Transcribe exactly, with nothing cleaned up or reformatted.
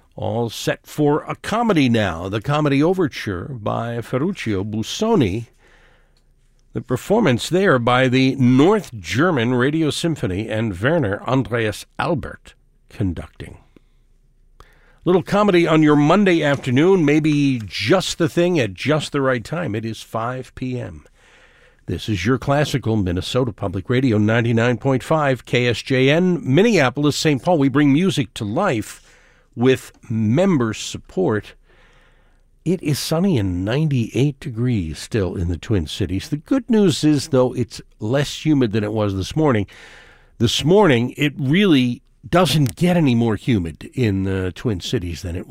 all set for a comedy now. The comedy overture by Ferruccio Busoni. The performance there by the North German Radio Symphony and Werner Andreas Albert conducting. Little comedy on your Monday afternoon, maybe just the thing at just the right time. It is five p.m. This is your classical Minnesota Public Radio ninety-nine point five K S J N, Minneapolis, Saint Paul. We bring music to life with member support. It is sunny and ninety-eight degrees still in the Twin Cities. The good news is, though, it's less humid than it was this morning. This morning, it really doesn't get any more humid in the Twin Cities than it